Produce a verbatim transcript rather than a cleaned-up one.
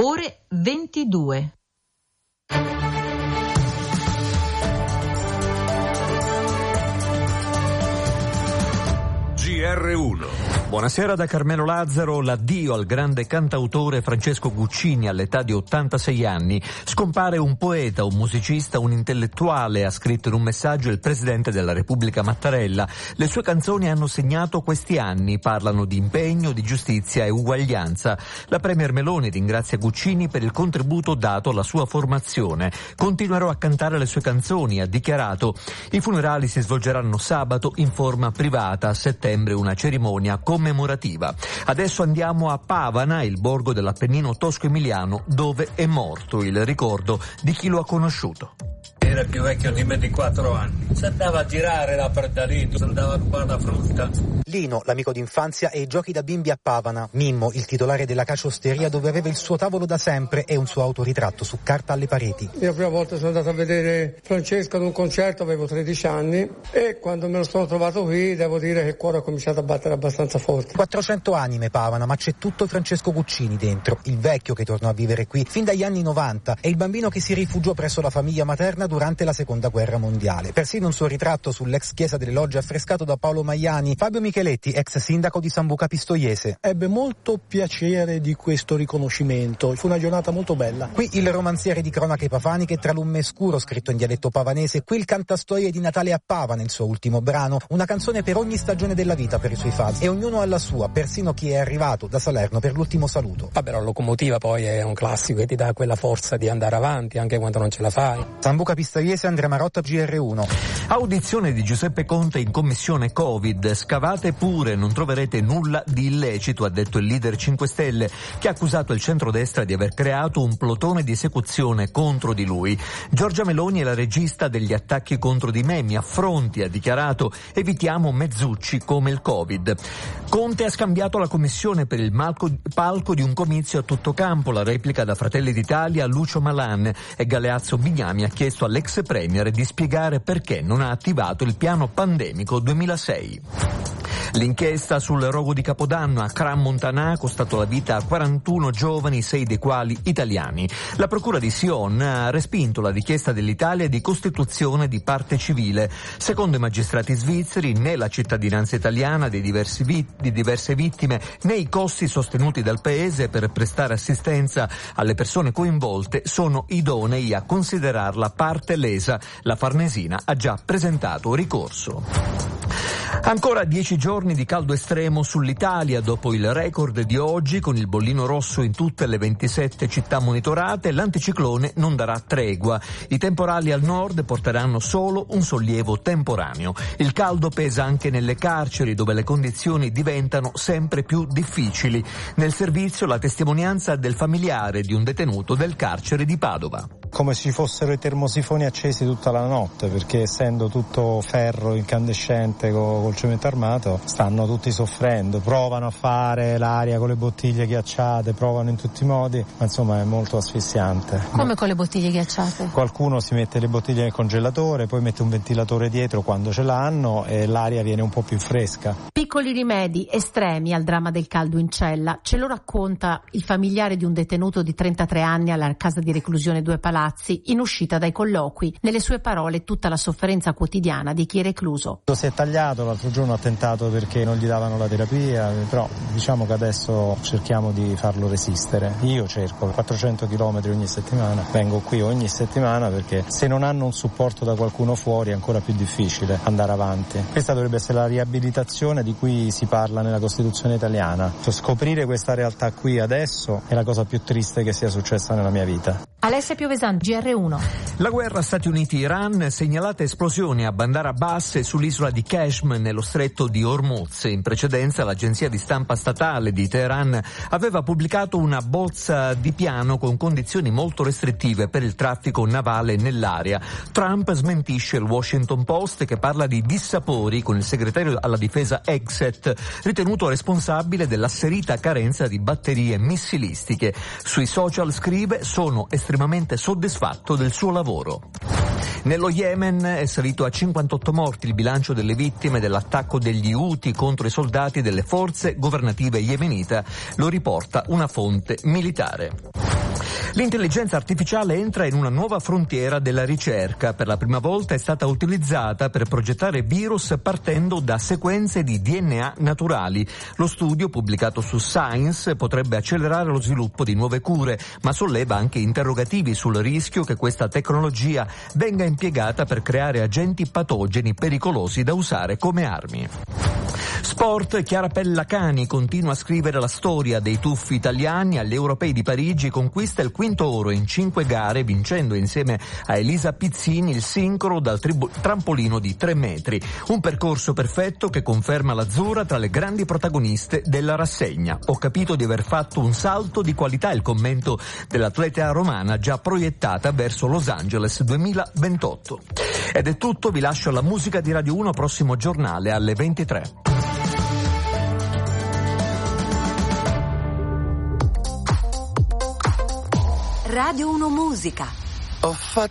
ore ventidue. G R uno. Buonasera da Carmelo Lazzaro. L'addio al grande cantautore Francesco Guccini all'età di ottantasei anni. Scompare un poeta, un musicista, un intellettuale, ha scritto in un messaggio il presidente della Repubblica Mattarella. Le sue canzoni hanno segnato questi anni, parlano di impegno, di giustizia e uguaglianza. La premier Meloni ringrazia Guccini per il contributo dato alla sua formazione. Continuerò a cantare le sue canzoni, ha dichiarato. I funerali si svolgeranno sabato in forma privata, a settembre una cerimonia commemorativa. Adesso andiamo a Pavana, il borgo dell'Appennino tosco-emiliano, dove è morto, il ricordo di chi lo ha conosciuto. Era più vecchio di me di quattro anni. Si andava a girare da per da lì, si andava a rubare la frutta. Lino, l'amico d'infanzia e i giochi da bimbi a Pavana. Mimmo, il titolare della caciosteria dove aveva il suo tavolo da sempre e un suo autoritratto su carta alle pareti. Io la prima volta sono andato a vedere Francesco ad un concerto, avevo tredici anni, e quando me lo sono trovato qui devo dire che il cuore ha cominciato a battere abbastanza forte. quattrocento anime Pavana, ma c'è tutto Francesco Guccini dentro, il vecchio che tornò a vivere qui fin dagli anni novanta e il bambino che si rifugiò presso la famiglia materna durante la seconda guerra mondiale. Persino un suo ritratto sull'ex chiesa delle Logge affrescato da Paolo Maiani. Fabio Micheletti, ex sindaco di Sambuca Pistoiese. Ebbe molto piacere di questo riconoscimento, fu una giornata molto bella. Qui il romanziere di cronache pavaniche tra l'umme scuro scritto in dialetto pavanese, qui il cantastorie di Natale a Pavana, il suo ultimo brano, una canzone per ogni stagione della vita per i suoi fan e ognuno ha la sua, persino chi è arrivato da Salerno per l'ultimo saluto. Vabbè, la locomotiva poi è un classico e ti dà quella forza di andare avanti anche quando non ce la fai. Sambuca Pistoiese, Andrea Marotta, G R uno. Audizione di Giuseppe Conte in commissione Covid. Scavate pure, non troverete nulla di illecito, ha detto il leader cinque Stelle, che ha accusato il centrodestra di aver creato un plotone di esecuzione contro di lui. Giorgia Meloni è la regista degli attacchi contro di me, mi affronti, ha dichiarato, evitiamo mezzucci come il Covid. Conte ha scambiato la commissione per il palco di un comizio a tutto campo, la replica da Fratelli d'Italia Lucio Malan, e Galeazzo Bignami ha chiesto all'ex premier di spiegare perché non ha attivato il piano pandemico duemilasei. L'inchiesta sul rogo di Capodanno a Cran Montanà ha costato la vita a quarantuno giovani, sei dei quali italiani. La procura di Sion ha respinto la richiesta dell'Italia di costituzione di parte civile. Secondo i magistrati svizzeri, né la cittadinanza italiana dei diversi vit- di diverse vittime, né i costi sostenuti dal paese per prestare assistenza alle persone coinvolte sono idonei a considerarla parte lesa. La Farnesina ha già presentato ricorso. Ancora dieci giorni di caldo estremo sull'Italia dopo il record di oggi con il bollino rosso in tutte le ventisette città monitorate. L'anticiclone non darà tregua. I temporali al nord porteranno solo un sollievo temporaneo. Il caldo pesa anche nelle carceri dove le condizioni diventano sempre più difficili. Nel servizio la testimonianza del familiare di un detenuto del carcere di Padova. Come se ci fossero i termosifoni accesi tutta la notte, perché essendo tutto ferro incandescente col cemento armato stanno tutti soffrendo, provano a fare l'aria con le bottiglie ghiacciate, provano in tutti i modi, ma insomma è molto asfissiante. Come con le bottiglie ghiacciate? Qualcuno si mette le bottiglie nel congelatore, poi mette un ventilatore dietro quando ce l'hanno e l'aria viene un po' più fresca. Piccoli rimedi estremi al dramma del caldo in cella, ce lo racconta il familiare di un detenuto di trentatré anni alla casa di reclusione Due Palazzi in uscita dai colloqui. Nelle sue parole tutta la sofferenza quotidiana di chi è recluso. Si è tagliato, l'altro giorno ha tentato perché non gli davano la terapia, però diciamo che adesso cerchiamo di farlo resistere. Io cerco quattrocento chilometri ogni settimana, vengo qui ogni settimana perché se non hanno un supporto da qualcuno fuori è ancora più difficile andare avanti. Questa dovrebbe essere la riabilitazione di cui si parla nella Costituzione italiana. Cioè, scoprire questa realtà qui adesso è la cosa più triste che sia successa nella mia vita. Alessia Piovesan, G R uno. La guerra Stati Uniti-Iran, segnalate esplosioni a Bandar Abbas e sull'isola di Qeshm nello stretto di Hormuz. In precedenza l'agenzia di stampa statale di Teheran aveva pubblicato una bozza di piano con condizioni molto restrittive per il traffico navale nell'area. Trump smentisce il Washington Post che parla di dissapori con il segretario alla difesa Hegseth, ritenuto responsabile dell'asserita carenza di batterie missilistiche. Sui social scrive: sono estremamente soddisfatto del suo lavoro. Nello Yemen è salito a cinquantotto morti il bilancio delle vittime dell'attacco degli Houthi contro i soldati delle forze governative yemenite, lo riporta una fonte militare. L'intelligenza artificiale entra in una nuova frontiera della ricerca. Per la prima volta è stata utilizzata per progettare virus partendo da sequenze di D N A naturali. Lo studio, pubblicato su Science, potrebbe accelerare lo sviluppo di nuove cure, ma solleva anche interrogativi sul rischio che questa tecnologia venga impiegata per creare agenti patogeni pericolosi da usare come armi. Sport, Chiara Pellacani continua a scrivere la storia dei tuffi italiani. Agli Europei di Parigi conquista il quinto oro in cinque gare, vincendo insieme a Elisa Pizzini il sincro dal tribu- trampolino di tre metri. Un percorso perfetto che conferma l'azzurra tra le grandi protagoniste della rassegna. Ho capito di aver fatto un salto di qualità, il commento dell'atleta romana già proiettata verso Los Angeles duemilaventotto. Ed è tutto, vi lascio alla musica di Radio uno, prossimo giornale alle ventitré. Radio uno Musica. Ho fatto